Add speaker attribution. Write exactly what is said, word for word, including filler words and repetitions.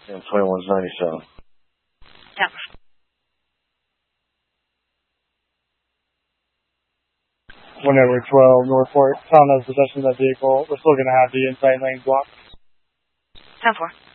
Speaker 1: And twenty-one's ninety-seven.
Speaker 2: ten four.
Speaker 3: one Edward twelve, Northport. Found has possession of that vehicle. We're still going to have the inside lane blocked.
Speaker 2: ten four.